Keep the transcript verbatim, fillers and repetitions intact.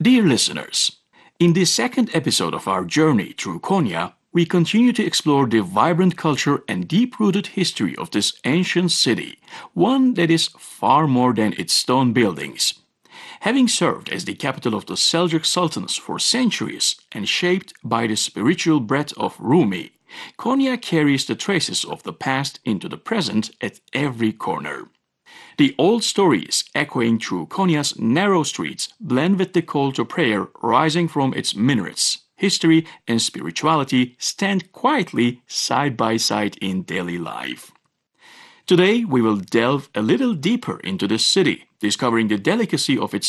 Dear listeners, in this second episode of our journey through Konya, we continue to explore the vibrant culture and deep-rooted history of this ancient city, one that is far more than its stone buildings. Having served as the capital of the Seljuk Sultans for centuries and shaped by the spiritual breath of Rumi, Konya carries the traces of the past into the present at every corner. The old stories echoing through Konya's narrow streets blend with the call to prayer rising from its minarets. History and spirituality stand quietly side by side in daily life. Today we will delve a little deeper into the city, discovering the delicacy of its